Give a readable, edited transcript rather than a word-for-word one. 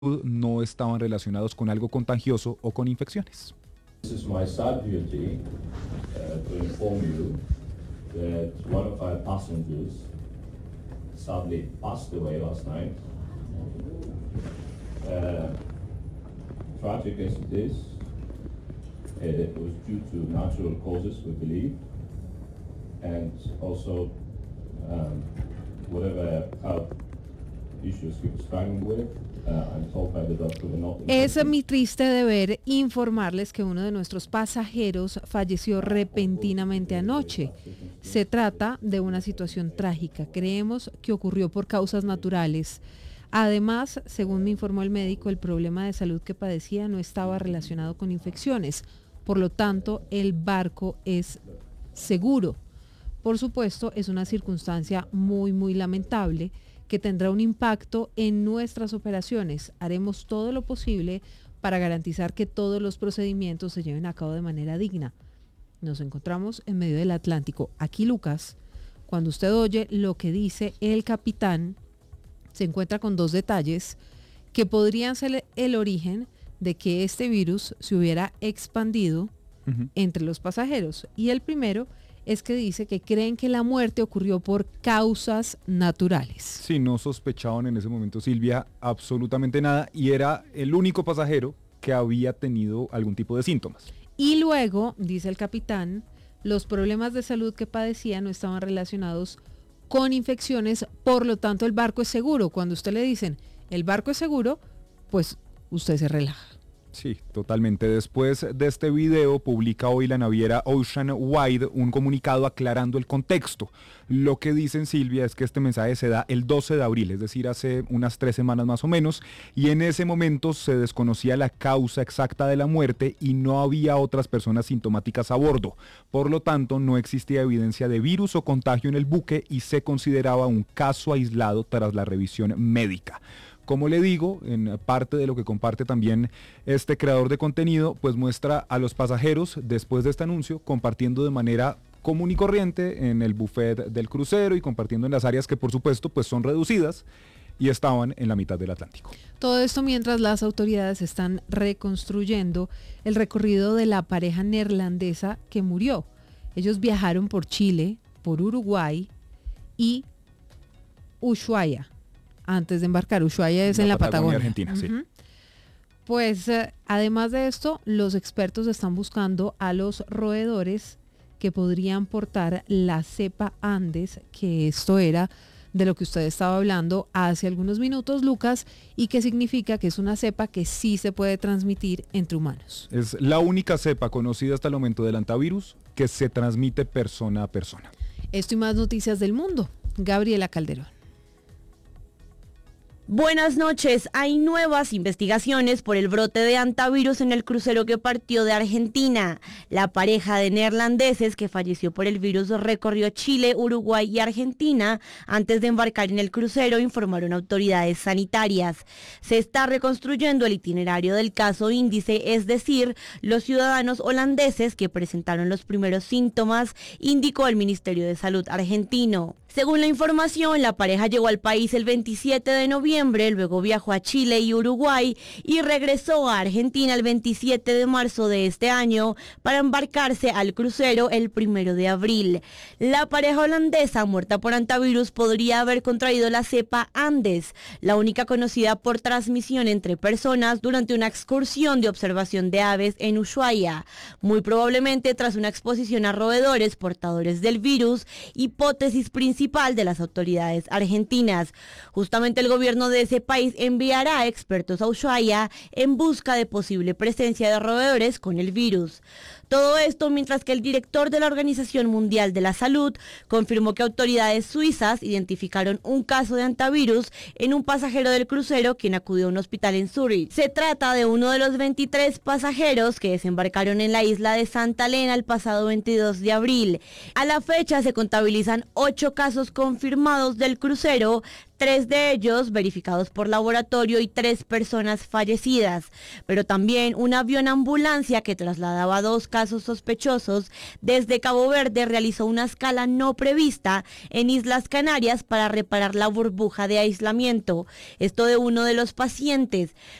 no estaban relacionados con algo contagioso o con infecciones. This is my sad duty to inform you that one of our passengers sadly passed away last night. Tragic as it is, it was due to natural causes, we believe, and also whatever health issues he was struggling with. I'm told by the doctor we're not Es mi triste deber informarles que uno de nuestros pasajeros falleció repentinamente anoche. Se trata de una situación trágica. Creemos que ocurrió por causas naturales. Además, según me informó el médico, el problema de salud que padecía no estaba relacionado con infecciones. Por lo tanto, el barco es seguro. Por supuesto, es una circunstancia muy lamentable que tendrá un impacto en nuestras operaciones. Haremos todo lo posible para garantizar que todos los procedimientos se lleven a cabo de manera digna. Nos encontramos en medio del Atlántico. Aquí, Lucas, cuando usted oye lo que dice el capitán, se encuentra con dos detalles que podrían ser el origen de que este virus se hubiera expandido entre los pasajeros. Y el primero es que dice que creen que la muerte ocurrió por causas naturales. Sí, no sospechaban en ese momento, Silvia, absolutamente nada, y era el único pasajero que había tenido algún tipo de síntomas. Y luego, dice el capitán, los problemas de salud que padecía no estaban relacionados con infecciones, por lo tanto el barco es seguro. Cuando usted le dicen, el barco es seguro, pues usted se relaja. Sí, totalmente. Después de este video, publica hoy la naviera Ocean Wide un comunicado aclarando el contexto. Lo que dicen, Silvia, es que este mensaje se da el 12 de abril, es decir, hace unas 3 semanas más o menos, y en ese momento se desconocía la causa exacta de la muerte y no había otras personas sintomáticas a bordo. Por lo tanto, no existía evidencia de virus o contagio en el buque y se consideraba un caso aislado tras la revisión médica. Como le digo, en parte de lo que comparte también este creador de contenido, pues muestra a los pasajeros después de este anuncio compartiendo de manera común y corriente en el buffet del crucero y compartiendo en las áreas que por supuesto pues son reducidas y estaban en la mitad del Atlántico. Todo esto mientras las autoridades están reconstruyendo el recorrido de la pareja neerlandesa que murió. Ellos viajaron por Chile, por Uruguay y Ushuaia. Antes de embarcar, Ushuaia es en la Patagonia, Argentina, sí. Pues además de esto, los expertos están buscando a los roedores que podrían portar la cepa Andes, que esto era de lo que usted estaba hablando hace algunos minutos, Lucas, y que significa que es una cepa que sí se puede transmitir entre humanos. Es la única cepa conocida hasta el momento del hantavirus que se transmite persona a persona. Esto y más noticias del mundo. Gabriela Calderón. Buenas noches. Hay nuevas investigaciones por el brote de hantavirus en el crucero que partió de Argentina. La pareja de neerlandeses que falleció por el virus recorrió Chile, Uruguay y Argentina antes de embarcar en el crucero, informaron autoridades sanitarias. Se está reconstruyendo el itinerario del caso índice, es decir, los ciudadanos holandeses que presentaron los primeros síntomas, indicó el Ministerio de Salud argentino. Según la información, la pareja llegó al país el 27 de noviembre, luego viajó a Chile y Uruguay y regresó a Argentina el 27 de marzo de este año para embarcarse al crucero el 1 de abril. La pareja holandesa muerta por hantavirus podría haber contraído la cepa Andes, la única conocida por transmisión entre personas durante una excursión de observación de aves en Ushuaia, muy probablemente tras una exposición a roedores portadores del virus, hipótesis principal de las autoridades argentinas. Justamente el gobierno de ese país enviará expertos a Ushuaia en busca de posible presencia de roedores con el virus. Todo esto mientras que el director de la Organización Mundial de la Salud confirmó que autoridades suizas identificaron un caso de hantavirus en un pasajero del crucero quien acudió a un hospital en Zurich. Se trata de uno de los 23 pasajeros que desembarcaron en la isla de Santa Elena el pasado 22 de abril. A la fecha se contabilizan 8 casos confirmados del crucero, 3 de ellos verificados por laboratorio y 3 personas fallecidas, pero también un avión ambulancia que trasladaba a 2 casos sospechosos desde Cabo Verde realizó una escala no prevista en Islas Canarias para reparar la burbuja de aislamiento, esto de uno de los pacientes.